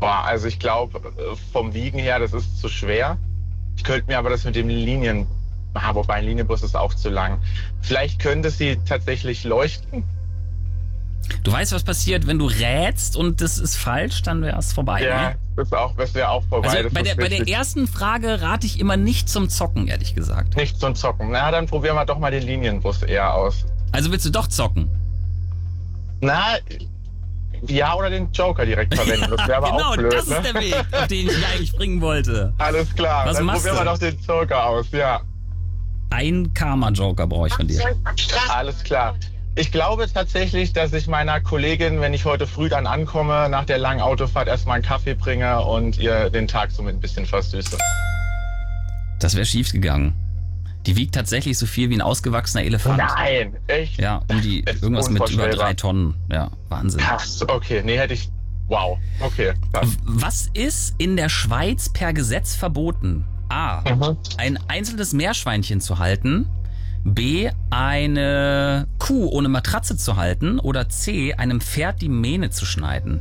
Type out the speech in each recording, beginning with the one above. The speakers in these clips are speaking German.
Boah, also ich glaube, vom Wiegen her, das ist zu schwer. Ich könnte mir aber das mit dem wobei ein Linienbus ist auch zu lang. Vielleicht könnte sie tatsächlich leuchten. Du weißt, was passiert, wenn du rätst und das ist falsch, dann wäre es vorbei. Ja, Ne? das wäre auch vorbei. Also das bei ist der richtig. ersten Frage rate ich immer nicht zum Zocken, ehrlich gesagt. Nicht zum Zocken. Na, dann probieren wir doch mal den Linienbus eher aus. Also willst du doch zocken? Na, ja, oder den Joker direkt verwenden. Das wäre aber Genau, auch blöd, das ne? ist der Weg, auf den ich eigentlich bringen wollte. Alles klar, Was dann machst probieren wir du? doch den Joker aus, ja. Ein Karma-Joker brauche ich von dir. Alles klar. Ich glaube tatsächlich, dass ich meiner Kollegin, wenn ich heute früh dann ankomme, nach der langen Autofahrt erstmal einen Kaffee bringe und ihr den Tag somit ein bisschen versüße. Das wäre schief gegangen. Die wiegt tatsächlich so viel wie ein ausgewachsener Elefant. Nein, echt? Ja, irgendwas mit über 3 Tonnen. Ja, Wahnsinn. Krass, okay, nee, hätte ich... Wow, okay. Krass. Was ist in der Schweiz per Gesetz verboten? A. Ein einzelnes Meerschweinchen zu halten. B. Eine Kuh ohne Matratze zu halten. Oder C. Einem Pferd die Mähne zu schneiden.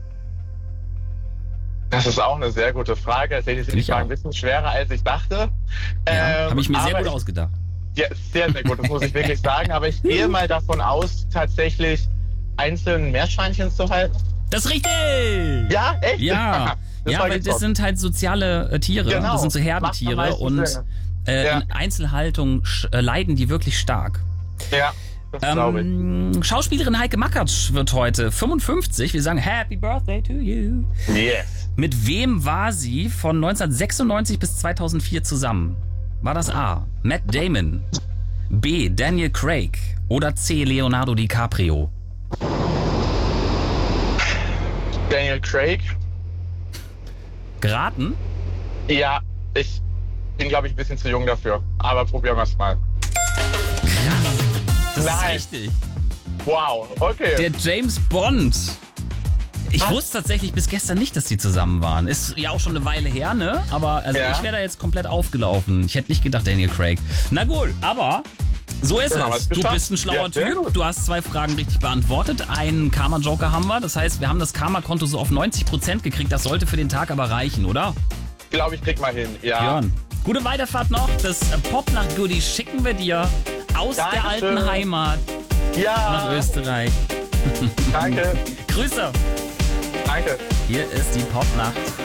Das ist auch eine sehr gute Frage. Tatsächlich sind die Fragen ein bisschen schwerer, als ich dachte. Ja, habe ich mir sehr aber gut ausgedacht. Ja, sehr, sehr gut, das muss ich wirklich sagen. Aber ich gehe mal davon aus, tatsächlich einzelne Meerschweinchen zu halten. Das ist richtig! Ja, echt? Ja, ja, weil das sind halt soziale Tiere. Genau. Das sind so Herdentiere Macht am und meisten Sinn. in Einzelhaltung leiden die wirklich stark. Ja, das glaube ich. Schauspielerin Heike Makatsch wird heute 55. Wir sagen Happy Birthday to you. Yes. Mit wem war sie von 1996 bis 2004 zusammen? War das A. Matt Damon, B. Daniel Craig oder C. Leonardo DiCaprio? Daniel Craig? Geraten? Ja, ich bin, glaube ich, ein bisschen zu jung dafür. Aber probieren wir es mal. Das Nein. ist richtig. Wow, okay. Der James Bond. Ich wusste tatsächlich bis gestern nicht, dass die zusammen waren. Ist ja auch schon eine Weile her, ne? Aber also Ja. ich wäre da jetzt komplett aufgelaufen. Ich hätte nicht gedacht, Daniel Craig. Na gut, aber so ist Ja, es. was Du geschafft. bist ein schlauer Ja, sehr Typ. gut. Du hast 2 Fragen richtig beantwortet. Einen Karma-Joker haben wir. Das heißt, wir haben das Karma-Konto so auf 90% gekriegt. Das sollte für den Tag aber reichen, oder? Ich glaube, ich krieg mal hin. Ja. Björn. Gute Weiterfahrt noch. Das Pop-Nacht-Goodie schicken wir dir aus der Dankeschön. alten Heimat nach Ja. Österreich. Danke. Grüße. Danke. Hier ist die Popnacht.